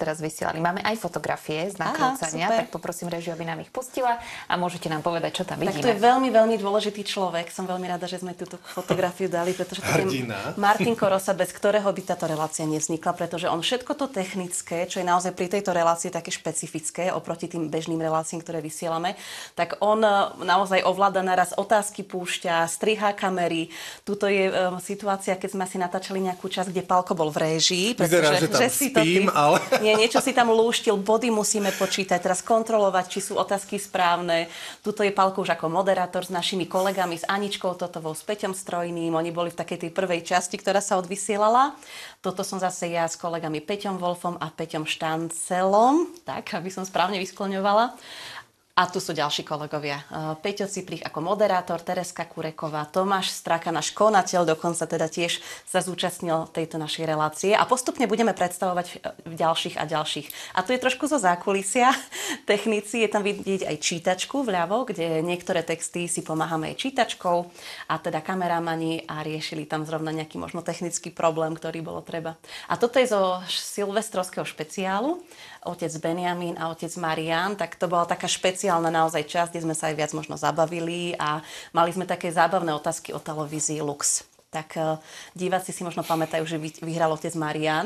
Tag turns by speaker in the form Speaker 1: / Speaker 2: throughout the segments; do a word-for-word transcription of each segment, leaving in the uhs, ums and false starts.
Speaker 1: doteraz vysielali. Máme aj fotografie z nakrúcania, tak poprosím režiu, aby nám ich pustila a môžete nám povedať, čo tam vidíme.
Speaker 2: Tak to je veľmi, veľmi dôležitý človek. Som veľmi rada, že sme túto fotografiu dali, pretože to je Martin Korosa, bez ktorého by táto relácia nevznikla, pretože on všetko to technické, čo je naozaj pri tejto relácii také špecifické oproti tým bežným reláciám, ktoré vysielame, tak on naozaj ovláda naraz otázky, púšťa, strihá kamery. Tuto je um, situácia, keď sme si natáčali nejakú časť, kde Pálko bol v réžii.
Speaker 3: Vyzerá, že tam že si spím, to ale...
Speaker 2: Nie, niečo si tam lúštil, body musíme počítať, teraz kontrolovať, či sú otázky správne. Tuto je Pálko už ako moderátor s našimi kolegami, s Aničkou Totovou, s Peťom Strojným. Oni boli v takej tej prvej časti, ktorá sa odvysielala. Toto som zase ja s kolegami Peťom Wolfom a Peťom Štancelom, tak, aby som správne vyskloňovala. A tu sú ďalší kolegovia. Peťo Ciprich ako moderátor, Tereska Kureková, Tomáš Straka, náš konateľ, dokonca teda tiež sa zúčastnil tejto našej relácie. A postupne budeme predstavovať ďalších a ďalších. A tu je trošku zo zákulisia. Technici, je tam vidieť aj čítačku vľavo, kde niektoré texty si pomáhame aj čítačkou. A teda kameramani a riešili tam zrovna nejaký možno technický problém, ktorý bolo treba. A toto je zo silvestrovského špeciálu. Otec Benjamín a otec Marián, tak to bola taká špeciálna naozaj časť, kde sme sa aj viac možno zabavili a mali sme také zábavné otázky o televízii Lux. Tak uh, diváci si možno pamätajú, že vyhral otec Marián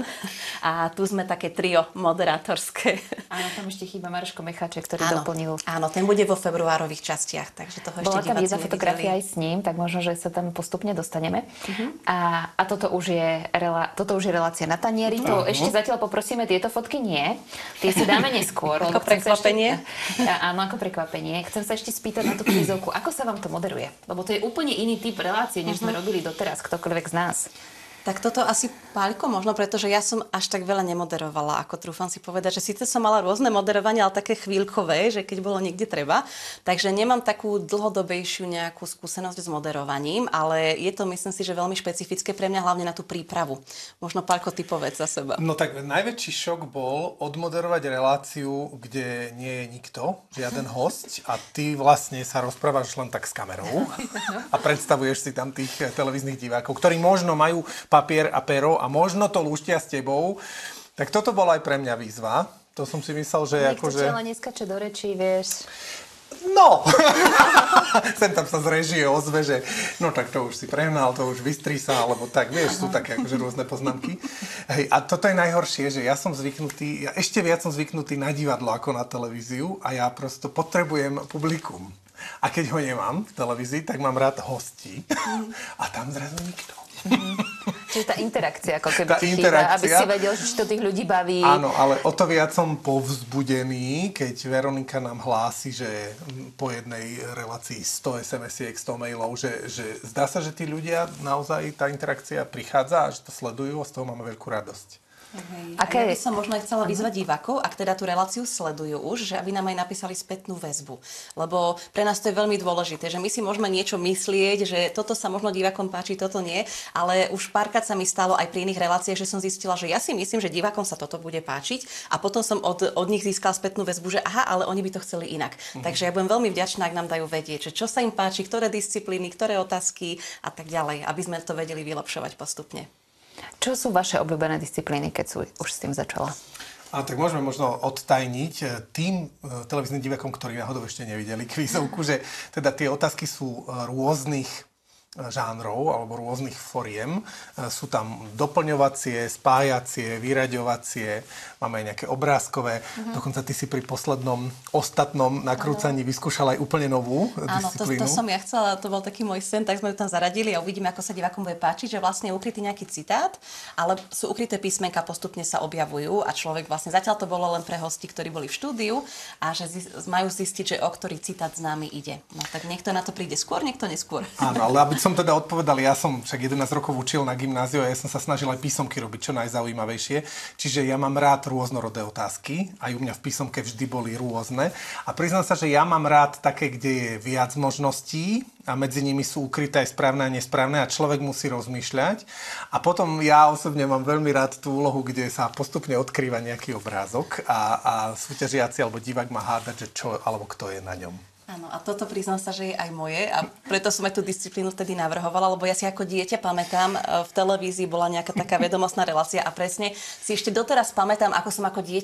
Speaker 2: a tu sme také trio moderátorské.
Speaker 1: Áno, tam ešte chýba Maroško Mecháček, ktorý
Speaker 2: áno,
Speaker 1: doplnil.
Speaker 2: Áno, ten bude vo februárových častiach, takže toho
Speaker 1: bola
Speaker 2: ešte diváci nevideli. Bola tam jedna
Speaker 1: fotografia aj s ním, tak možno, že sa tam postupne dostaneme. Uh-huh. A, a toto, už je rela, toto už je relácia na tanieri. Uh-huh. To ešte zatiaľ poprosíme, tieto fotky nie. Tie si dáme neskôr.
Speaker 2: Ako prekvapenie.
Speaker 1: Ešte, áno, ako prekvapenie. Chcem sa ešte spýtať na tú kvízovku. Ako sa vám to moderuje? Lebo to je úplne iný typ relácie, než uh-huh. sme robili doteraz. Ktokoľvek z nás.
Speaker 2: Tak toto asi Páľko možno, pretože ja som až tak veľa nemoderovala, ako trúfam si povedať, že síce som mala rôzne moderovania, ale také chvíľkové, že keď bolo niekde treba. Takže nemám takú dlhodobejšiu nejakú skúsenosť s moderovaním, ale je to, myslím si, že veľmi špecifické pre mňa, hlavne na tú prípravu. Možno Páľko, ty povedz za seba.
Speaker 3: No tak najväčší šok bol odmoderovať reláciu, kde nie je nikto, žiaden hosť a ty vlastne sa rozprávaš len tak s kamerou a predstavuješ si tam tých televíznych divákov, ktorí možno majú papier a pero a možno to lúštia s tebou. Tak toto bola aj pre mňa výzva. To som si myslel, že
Speaker 1: Niekto
Speaker 3: akože...
Speaker 1: Niekto neskače do rečí, vieš.
Speaker 3: No! Sem tam sa z režie ozve, že no tak to už si prehnal, to už vystrí sa, alebo tak, vieš, sú také akože rôzne poznámky. Hej, a toto je najhoršie, že ja som zvyknutý, ja ešte viac som zvyknutý na divadlo ako na televíziu a ja prosto potrebujem publikum. A keď ho nemám v televízii, tak mám rád hostí. A tam zrazu nikto.
Speaker 1: Mm-hmm. Čiže tá interakcia, ako keby
Speaker 3: tá
Speaker 1: ti
Speaker 3: chýba,
Speaker 1: aby si vedel, či to tých ľudí baví.
Speaker 3: Áno, ale o to viac som povzbudený, keď Veronika nám hlási, že po jednej relácii sto es em esiek, sto mailov, že, že zdá sa, že tí ľudia naozaj tá interakcia prichádza a že to sledujú a z toho máme veľkú radosť.
Speaker 2: Okay. A ja by som možno aj chcela vyzvať divákov, ak teda tú reláciu sledujú už, že aby nám aj napísali spätnú väzbu. Lebo pre nás to je veľmi dôležité, že my si môžeme niečo myslieť, že toto sa možno divákom páči, toto nie, ale už párkrát sa mi stalo aj pri iných reláciách, že som zistila, že ja si myslím, že divákom sa toto bude páčiť a potom som od, od nich získala spätnú väzbu, že aha, ale oni by to chceli inak. Mhm. Takže ja budem veľmi vďačná, ak nám dajú vedieť, že čo sa im páči, ktoré disciplíny, ktoré otázky a tak ďalej, aby sme to vedeli vylepšovať postupne.
Speaker 1: Čo sú vaše obľúbené disciplíny, keď sú už s tým začala?
Speaker 3: A tak môžeme možno odtajniť tým televíznym divákom, ktorí náhodou ešte nevideli kvízovku, že teda tie otázky sú rôznych žánrov alebo rôznych foriem. Sú tam doplňovacie, spájacie, vyraďovacie, máme aj nejaké obrázkové. Uh-huh. Dokonca ty si pri poslednom ostatnom nakrúcaní uh-huh. vyskúšala aj úplne novú
Speaker 2: Áno,
Speaker 3: disciplínu.
Speaker 2: Áno, to, to som ja chcela, to bol taký môj sen, tak sme ju tam zaradili a uvidíme, ako sa divákom bude páčiť, že vlastne je ukrytý nejaký citát, ale sú ukryté písmenka, postupne sa objavujú a človek vlastne, zatiaľ to bolo len pre hosti, ktorí boli v štúdiu a že zi, majú zistiť, že o ktorý citát s nami ide. No tak niekto na to príde skôr, niekto neskôr.
Speaker 3: Áno, ale aby som teda odpovedal, ja som však jedenásť rokov učil na gymnáziu a ja som sa snažil aj písomky robiť čo najzaujímavejšie. Čiže ja mám rád rôznorodé otázky. Aj u mňa v písomke vždy boli rôzne. A priznám sa, že ja mám rád také, kde je viac možností a medzi nimi sú ukryté aj správne a nesprávne a človek musí rozmýšľať. A potom ja osobne mám veľmi rád tú úlohu, kde sa postupne odkrýva nejaký obrázok a, a súťažiaci alebo divák má hádať, že čo alebo kto je na ňom.
Speaker 2: Áno, a toto priznám sa, že je aj moje a preto som aj tú disciplínu vtedy navrhovala, lebo ja si ako dieťa pamätám, v televízii bola nejaká taká vedomostná relácia a presne si ešte doteraz pamätám, ako som ako dieťa